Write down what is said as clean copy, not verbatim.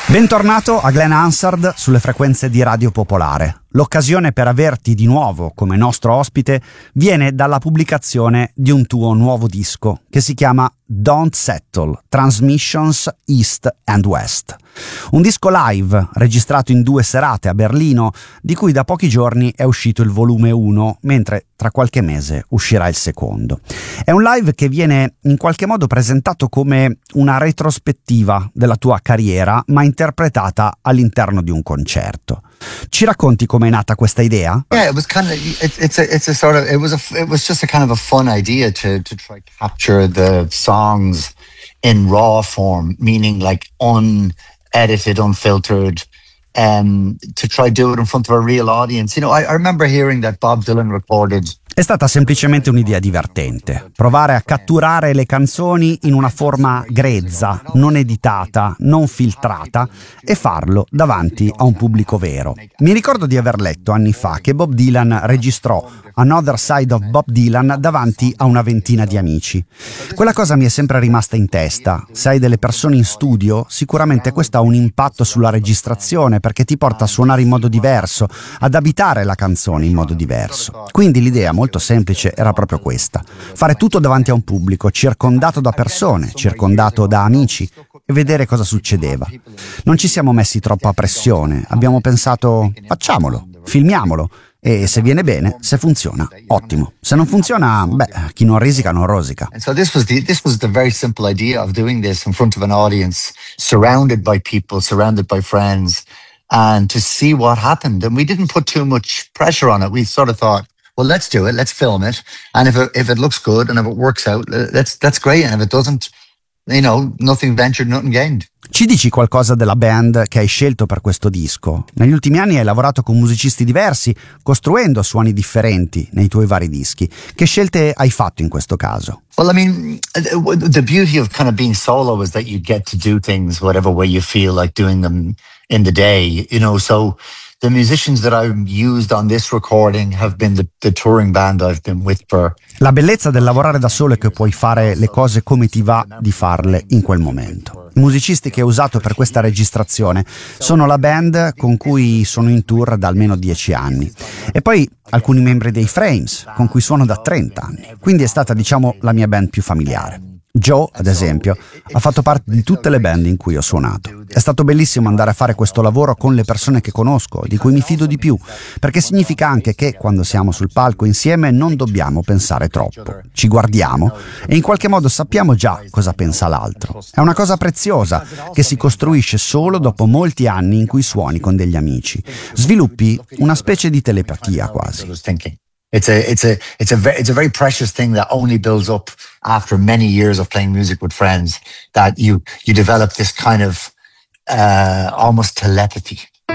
Bentornato a Glenn Hansard sulle frequenze di Radio Popolare. L'occasione per averti di nuovo come nostro ospite viene dalla pubblicazione di un tuo nuovo disco che si chiama Don't Settle, Transmissions East and West. Un disco live registrato in 2 serate a Berlino, di cui da pochi giorni è uscito il volume 1, mentre tra qualche mese uscirà il secondo. È un live che viene in qualche modo presentato come una retrospettiva della tua carriera, ma interpretata all'interno di un concerto. Ci racconti com'è nata questa idea? Yeah, it was kind of it was just a kind of a fun idea to try capture the songs in raw form, meaning like unedited, unfiltered, to try do it in front of a real audience. You know, I remember hearing that Bob Dylan recorded. È stata semplicemente un'idea divertente, provare a catturare le canzoni in una forma grezza, non editata, non filtrata e farlo davanti a un pubblico vero. Mi ricordo di aver letto anni fa che Bob Dylan registrò Another Side of Bob Dylan davanti a una ventina di amici. Quella cosa mi è sempre rimasta in testa. Se hai delle persone in studio, sicuramente questo ha un impatto sulla registrazione perché ti porta a suonare in modo diverso, ad abitare la canzone in modo diverso. Quindi l'idea molto semplice era proprio questa: fare tutto davanti a un pubblico, circondato da persone, circondato da amici, e vedere cosa succedeva. Non ci siamo messi troppa pressione, abbiamo pensato facciamolo, filmiamolo, e se viene bene, se funziona, ottimo. Se non funziona, chi non risica non rosica. And so this was the very simple idea of doing this in front of an audience, surrounded by people, surrounded by friends, and to see what happened. And we didn't put too much pressure on it. We sort of thought, well, let's do it, let's film it, and if it looks good and if it works out, that's great. And if it doesn't, you know, nothing ventured, nothing gained. Ci dici qualcosa della band che hai scelto per questo disco? Negli ultimi anni hai lavorato con musicisti diversi, costruendo suoni differenti nei tuoi vari dischi. Che scelte hai fatto in questo caso? Well, I mean, the beauty of kind of being solo is that you get to do things whatever way you feel like doing them in the day, you know, so the musicians that I've used on this recording have been the touring band I've been with for. La bellezza del lavorare da solo è che puoi fare le cose come ti va di farle in quel momento. I musicisti che ho usato per questa registrazione sono la band con cui sono in tour da almeno 10 anni e poi alcuni membri dei Frames con cui suono da 30 anni, quindi è stata, diciamo, la mia band più familiare. Joe, ad esempio, ha fatto parte di tutte le band in cui ho suonato. È stato bellissimo andare a fare questo lavoro con le persone che conosco, di cui mi fido di più, perché significa anche che quando siamo sul palco insieme non dobbiamo pensare troppo. Ci guardiamo e in qualche modo sappiamo già cosa pensa l'altro. È una cosa preziosa che si costruisce solo dopo molti anni in cui suoni con degli amici. Sviluppi una specie di telepatia quasi. It's a very precious thing that only builds up after many years of playing music with friends, that you develop this kind of almost telepathy